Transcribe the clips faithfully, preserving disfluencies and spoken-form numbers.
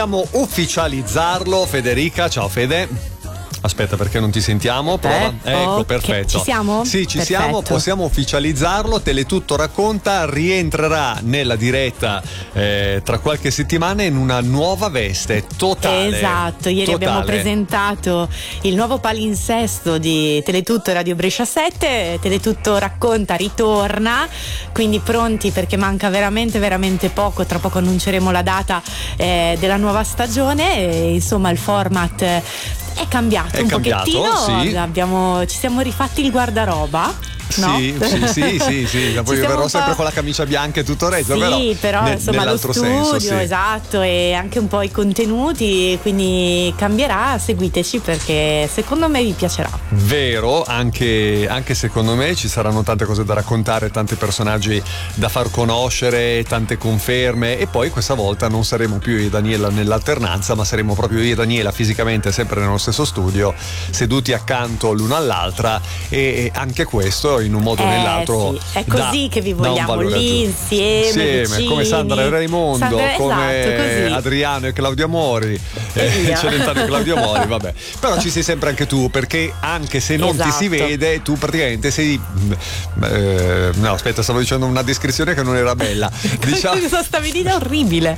Possiamo ufficializzarlo, Federica. Ciao Fede. Aspetta, perché non ti sentiamo? Prova. Eh, ecco, okay. perfetto. Ci siamo? Sì, ci Perfetto. siamo, possiamo ufficializzarlo. Teletutto racconta rientrerà nella diretta eh, tra qualche settimana in una nuova veste totale. Esatto, ieri totale. abbiamo presentato il nuovo palinsesto di Teletutto e Radio Brescia sette. Teletutto racconta ritorna, quindi pronti perché manca veramente veramente poco. Tra poco annunceremo la data eh, della nuova stagione e, insomma, il format è cambiato È un cambiato, pochettino, sì. abbiamo, ci siamo rifatti il guardaroba. No? Sì, sì, sì, sì, sì. Poi io verrò sempre con la camicia bianca e tutto retro, sì, però, però ne, insomma lo studio, senso, sì. esatto, e anche un po' i contenuti, quindi cambierà. Seguiteci perché secondo me vi piacerà. Vero, anche, anche secondo me ci saranno tante cose da raccontare, tanti personaggi da far conoscere, tante conferme, e poi questa volta non saremo più io e Daniela nell'alternanza, ma saremo proprio io e Daniela fisicamente sempre nello stesso studio, seduti accanto l'una all'altra, e anche questo in un modo o eh, nell'altro sì. È così da, che vi vogliamo lì insieme, insieme vicini. Come Sandra e Raimondo, Sandra, come esatto, così. Adriano e Claudio Mori, eh, Celentano e Claudio Mori, vabbè. Però ci sei sempre anche tu, perché anche se non esatto. ti si vede, tu praticamente sei eh, no aspetta, stavo dicendo una descrizione che non era bella. Diciamo... Cosa stavi dicendo? Orribile.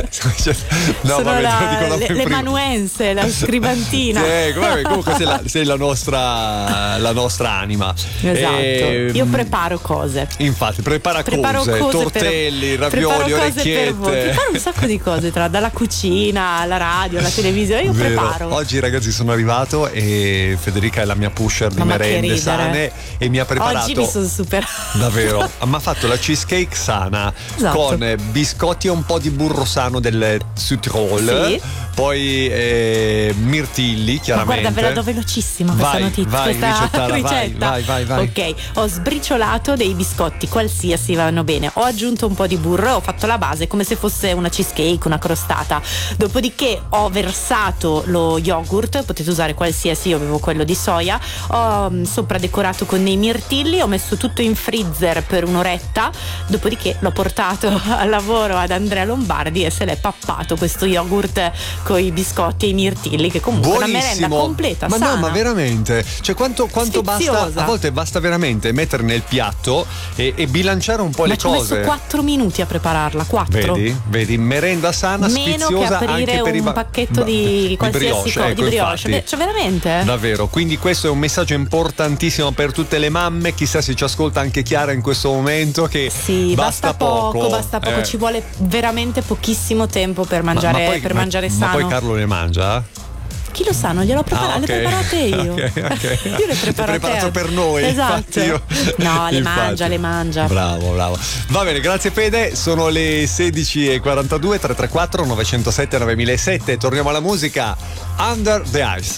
No, sono vabbè, la, te lo dico le, prima. le manuense, la scribantina. Sì, comunque, comunque sei, la, sei la nostra la nostra anima. Esatto. E, io preparo cose. Infatti, prepara preparo cose, cose tortelli, per, ravioli, orecchiette. Per voi. Preparo un sacco di cose, tra dalla cucina alla radio, alla televisione. Io Vero. preparo. Oggi, ragazzi, sono arrivato e Federica è la mia pusher di Mamma, merende sane e mi ha preparato. Oggi mi sono superato. Davvero, mi ha fatto la cheesecake sana, esatto. con biscotti e un po' di burro sano del Südtirol. Sì. Poi eh, mirtilli, chiaramente. Ma guarda, ve la do velocissima questa vai, notizia, vai, questa ricetta. Vai, vai, vai, ok, ho sbriciolato dei biscotti qualsiasi, vanno bene. Ho aggiunto un po' di burro, ho fatto la base come se fosse una cheesecake, una crostata. Dopodiché ho versato lo yogurt, potete usare qualsiasi, io avevo quello di soia. Ho mh, sopra decorato con dei mirtilli, ho messo tutto in freezer per un'oretta. Dopodiché l'ho portato al lavoro ad Andrea Lombardi e se l'è pappato questo yogurt con i biscotti e i mirtilli, che comunque è una merenda completa, ma sana. no, ma veramente, cioè quanto, quanto basta, Sfiziosa. a volte basta veramente mettere nel piatto e, e bilanciare un po' ma le ci ho cose. messo quattro minuti a prepararla, quattro. Vedi, vedi, merenda sana, meno sfiziosa, che aprire anche per i un ba- pacchetto ba- di di qualsiasi brioche, cosa, ecco, di brioche. infatti. Cioè veramente? Davvero, quindi questo è un messaggio importantissimo per tutte le mamme, chissà se ci ascolta anche Chiara in questo momento, che sì, basta, basta poco, poco, basta poco, eh. ci vuole veramente pochissimo tempo per mangiare, ma, ma poi, per ma, mangiare ma sano. poi Carlo le mangia? Chi lo sa, non gliel'ho preparato, ah, okay. le preparate io. okay, okay. Io le preparo le preparato per noi. Esatto. Io, no, le infatti. mangia, le mangia. Bravo, bravo. Va bene, grazie Fede. Sono le sedici e quarantadue, tre tre quattro nove zero sette nove zero sette. Torniamo alla musica. Under the Ice.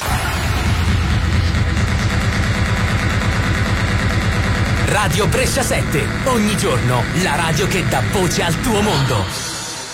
Radio Brescia sette, ogni giorno la radio che dà voce al tuo mondo.